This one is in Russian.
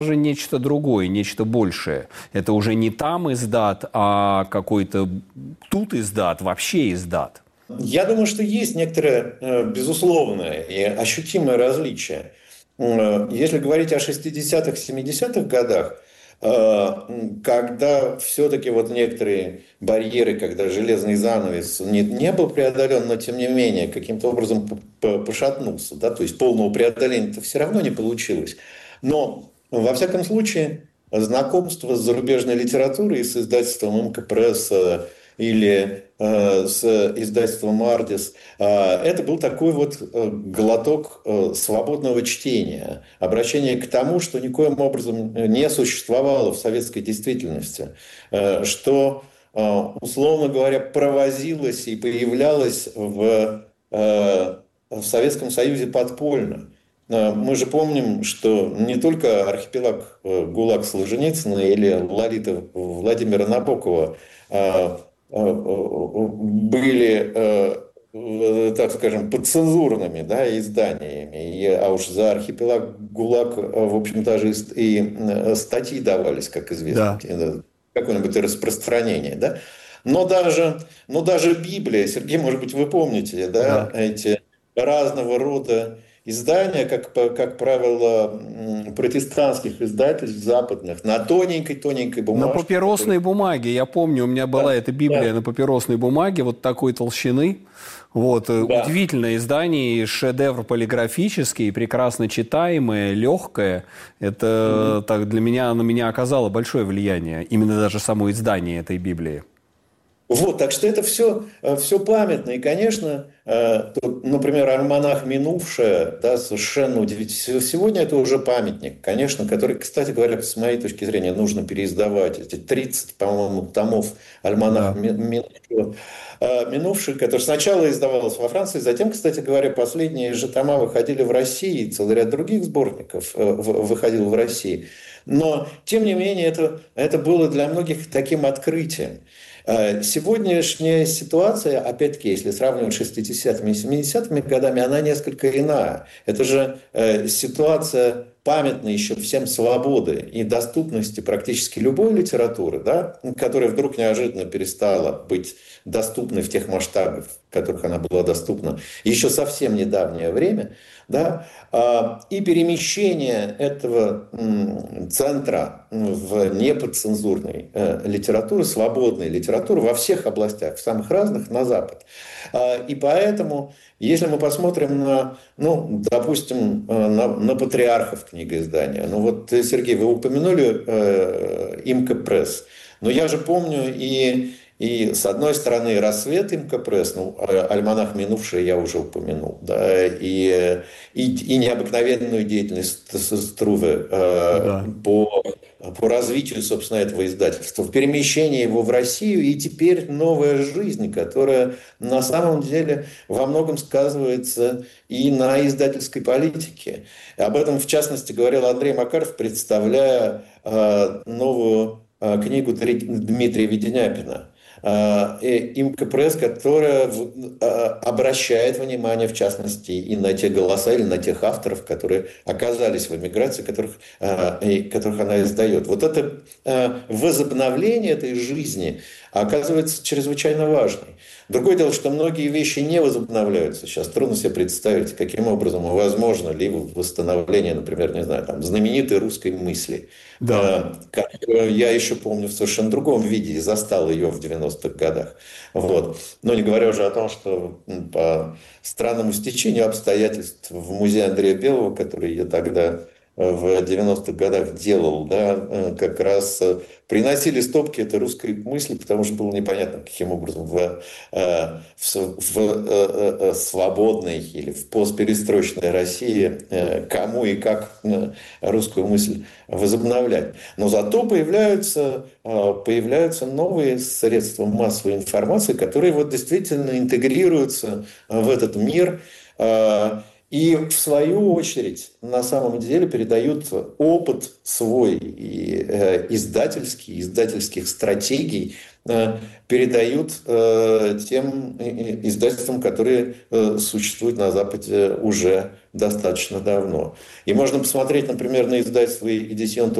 Уже нечто другое, нечто большее. Это уже не там издат, а какой-то тут издат, вообще издат. Я думаю, что есть некоторое безусловное и ощутимое различие. Если говорить о 60-х, 70-х годах, когда все-таки вот некоторые барьеры, когда железный занавес не был преодолен, но тем не менее каким-то образом пошатнулся, да, то есть полного преодоления-то все равно не получилось. Но, во всяком случае, знакомство с зарубежной литературой и с издательством МК Пресс или с издательством «Ардис». Это был такой вот глоток свободного чтения, обращение к тому, что никоим образом не существовало в советской действительности, что, условно говоря, провозилось и появлялось в Советском Союзе подпольно. Мы же помним, что не только архипелаг ГУЛАГ Солженицына или Лолита Владимира Набокова были, так скажем, подцензурными, да, изданиями. А уж за архипелаг ГУЛАГ, в общем, даже и статьи давались, как известно, Да. какое-нибудь распространение. Да? Но даже Библия, Сергей, может быть, вы помните, да, Да. эти разного рода издания, как правило, протестантских издательств западных, на тоненькой-тоненькой На бумажке. папиросной бумаге, я помню, у меня была эта Библия Да, на папиросной бумаге, вот такой толщины. Вот, да. удивительное издание, шедевр полиграфический, прекрасно читаемое, легкое. Это так, для меня, на меня оказало большое влияние, именно даже само издание этой Библии. Вот, так что это все памятно. И, конечно, тут, например, альманах «Минувшее», да, совершенно удивительно. Сегодня это уже памятник, конечно, который, кстати говоря, с моей точки зрения, нужно переиздавать. Эти 30, по-моему, томов альманах Да. «Минувшее», который сначала издавалось во Франции, затем, кстати говоря, последние же тома выходили в России, и целый ряд других сборников выходил в России. Но, тем не менее, это было для многих таким открытием. Сегодняшняя ситуация, опять-таки, если сравнивать с 60-ми и 70-ми годами, она несколько иная. Это же ситуация памятной еще всем свободы и доступности практически любой литературы, да, которая вдруг неожиданно перестала быть доступной в тех масштабах, в которых она была доступна еще совсем недавнее время, да, и перемещение этого центра в неподцензурной литературы, свободной литературы во всех областях, в самых разных, на Запад. И поэтому, если мы посмотрим на, ну, допустим, на патриархов книгоиздания, ну вот, Сергей, вы упомянули ИМКО Пресс, но я же помню и с одной стороны, «Рассвет» ИМКО Пресс, ну, альманах «Минувшее» я уже упомянул, да, и необыкновенную деятельность Струве Да. по развитию, собственно, этого издательства, в перемещении его в Россию, и теперь новая жизнь, которая на самом деле во многом сказывается и на издательской политике. Об этом, в частности, говорил Андрей Макаров, представляя новую книгу Дмитрия Веденяпина. ИМКО Пресс, которая обращает внимание, в частности, и на те голоса, или на тех авторов, которые оказались в эмиграции, которых она издает. Вот это возобновление этой жизни оказывается чрезвычайно важной. Другое дело, что многие вещи не возобновляются. Сейчас трудно себе представить, каким образом возможно ли восстановление, например, не знаю, там, знаменитой русской мысли. Да. Которую я еще помню в совершенно другом виде и застал ее в 90-х годах. Вот. Но не говоря уже о том, что по странному стечению обстоятельств в музее Андрея Белого, который я тогда в 90-х годах делал, да, как раз приносили стопки этой русской мысли, потому что было непонятно, каким образом в свободной или в постперестроечной России кому и как русскую мысль возобновлять. Но зато появляются новые средства массовой информации, которые вот действительно интегрируются в этот мир. И в свою очередь на самом деле передают опыт свой и издательских стратегий передают тем издательствам, которые существуют на Западе уже достаточно давно. И можно посмотреть, например, на издательство Edition